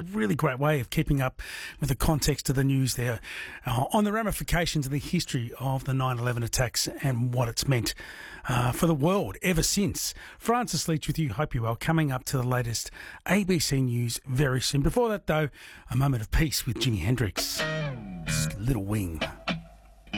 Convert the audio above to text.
really great way of keeping up with the context of the news there on the ramifications of the history of the 9/11 attacks and what it's meant for the world ever since. Francis Leach with you. Hope you're well. Coming up to the latest ABC News very soon. Before that, though, a moment of peace with Jimi Hendrix. Little Wing.